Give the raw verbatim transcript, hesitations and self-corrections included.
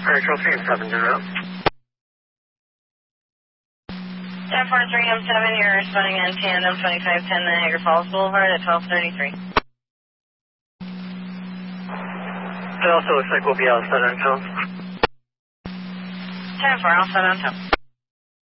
Control three M seven zero. ten four three M seven, you're responding in tandem twenty-five ten Niagara Falls Boulevard at twelve thirty-three. It also looks like we'll be outside on town. ten four, outside on town.